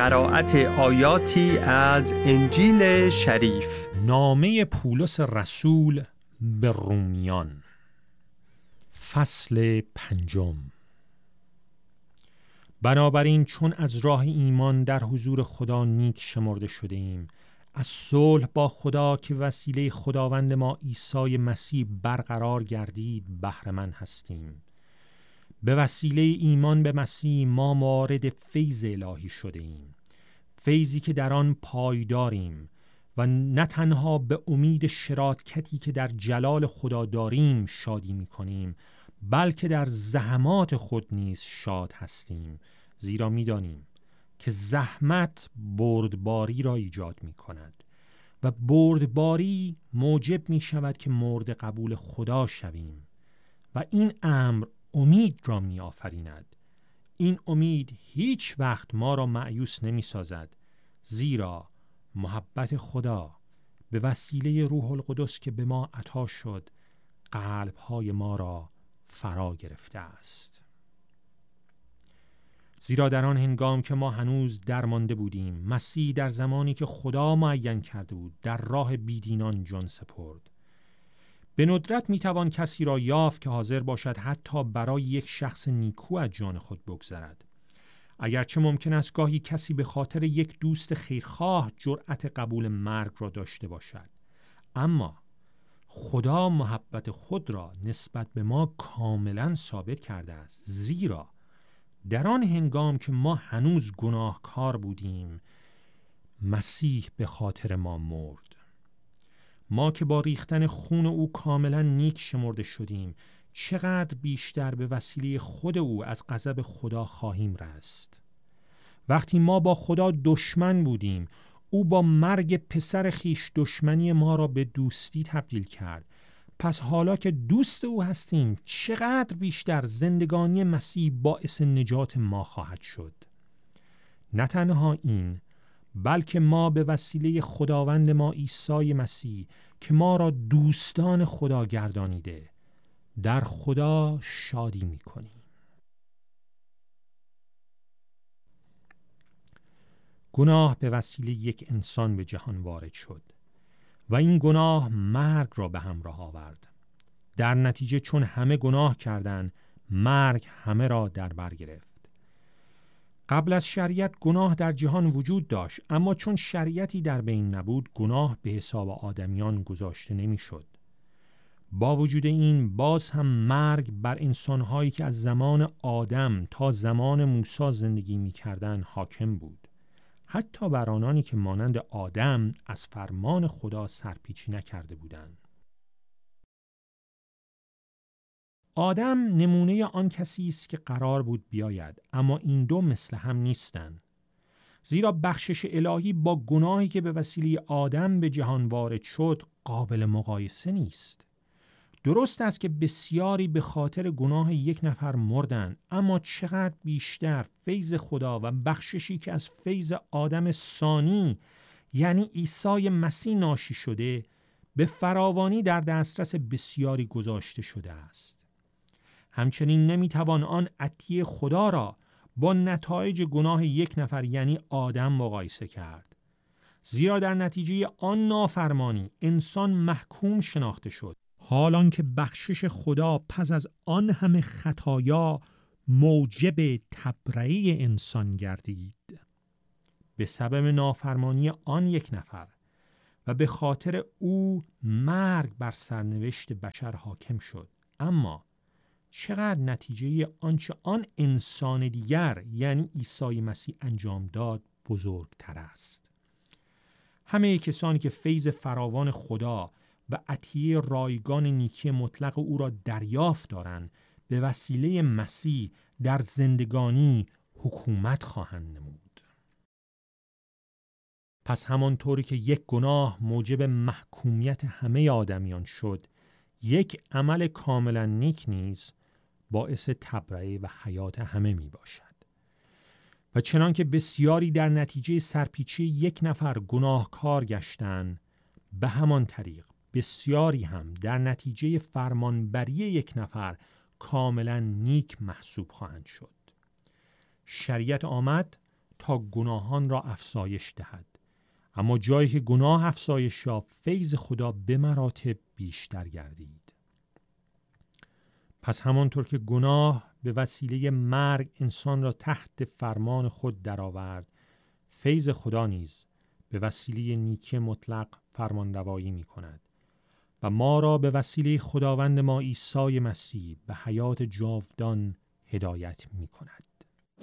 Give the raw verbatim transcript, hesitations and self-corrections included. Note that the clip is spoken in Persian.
قرائت آیاتی از انجیل شریف. نامه پولس رسول به رومیان، فصل پنجم. بنابراین چون از راه ایمان در حضور خدا نیک شمرده شده ایم، از صلح با خدا که وسیله خداوند ما عیسی مسیح برقرار گردید بهره مند هستیم. به وسیله ایمان به مسیح ما وارد فیض الهی شده ایم، فیضی که در آن پایداریم و نه تنها به امید شراکتی که در جلال خدا داریم شادی می کنیم، بلکه در زحمات خود نیز شاد هستیم، زیرا می دانیم که زحمت بردباری را ایجاد می کند و بردباری موجب می شود که مورد قبول خدا شویم و این امر امید را می آفریند. این امید هیچ وقت ما را مایوس نمی سازد، زیرا محبت خدا به وسیله روح القدس که به ما عطا شد قلب‌های ما را فرا گرفته است. زیرا در آن هنگام که ما هنوز درمانده بودیم، مسیح در زمانی که خدا معین کرده بود در راه بیدینان جان سپرد. به ندرت میتوان کسی را یافت که حاضر باشد حتی برای یک شخص نیکو از جان خود بگذرد. اگرچه ممکن است گاهی کسی به خاطر یک دوست خیرخواه جرأت قبول مرگ را داشته باشد، اما خدا محبت خود را نسبت به ما کاملا ثابت کرده است، زیرا در آن هنگام که ما هنوز گناهکار بودیم مسیح به خاطر ما مرد. ما که با ریختن خون او کاملا نیک شمرده شدیم، چقدر بیشتر به وسیله خود او از غضب خدا خواهیم رست. وقتی ما با خدا دشمن بودیم، او با مرگ پسر خیش دشمنی ما را به دوستی تبدیل کرد. پس حالا که دوست او هستیم، چقدر بیشتر زندگانی مسیح باعث نجات ما خواهد شد. نه تنها این، بلکه ما به وسیله خداوند ما عیسی مسیح که ما را دوستان خدا گردانیده در خدا شادی می کنیم. گناه به وسیله یک انسان به جهان وارد شد و این گناه مرگ را به همراه آورد. در نتیجه چون همه گناه کردند، مرگ همه را در بر گرفت. قبل از شریعت گناه در جهان وجود داشت، اما چون شریعتی در بین نبود گناه به حساب آدمیان گذاشته نمی شد. با وجود این باز هم مرگ بر انسانهایی که از زمان آدم تا زمان موسی زندگی می کردن حاکم بود، حتی بر آنانی که مانند آدم از فرمان خدا سرپیچی نکرده بودند. آدم نمونه آن کسی است که قرار بود بیاید، اما این دو مثل هم نیستند، زیرا بخشش الهی با گناهی که به وسیله آدم به جهان وارد شد قابل مقایسه نیست. درست است که بسیاری به خاطر گناه یک نفر مردند، اما چقدر بیشتر فیض خدا و بخششی که از فیض آدم ثانی یعنی عیسی مسیح ناشی شده به فراوانی در دسترس بسیاری گذاشته شده است. همچنین نمیتوان آن عطیه خدا را با نتایج گناه یک نفر یعنی آدم مقایسه کرد، زیرا در نتیجه آن نافرمانی انسان محکوم شناخته شد، حالان که بخشش خدا پس از آن همه خطایا موجب تبرئه انسان گردید. به سبب نافرمانی آن یک نفر و به خاطر او مرگ بر سرنوشت بشر حاکم شد، اما چقدر نتیجه آنچه آن انسان دیگر یعنی عیسی مسیح انجام داد بزرگتر است. همه کسانی که فیض فراوان خدا و عطیه رایگان نیکی مطلق او را دریافت دارند، به وسیله مسیح در زندگانی حکومت خواهند نمود. پس همانطوری که یک گناه موجب محکومیت همه آدمیان شد، یک عمل کاملا نیک نیز باعث تبرئه و حیات همه می باشد. و چنان که بسیاری در نتیجه سرپیچی یک نفر گناهکار گشتند، به همان طریق بسیاری هم در نتیجه فرمانبری یک نفر کاملا نیک محسوب خواهند شد. شریعت آمد تا گناهان را افزایش دهد. اما جایی که گناه افزایش یافت، فیض خدا به مراتب بیشتر گردید. پس همانطور که گناه به وسیله مرگ انسان را تحت فرمان خود درآورد، فیض خدا نیز به وسیله نیکی مطلق فرمانروایی می کند و ما را به وسیله خداوند ما عیسی مسیح به حیات جاودان هدایت می کند.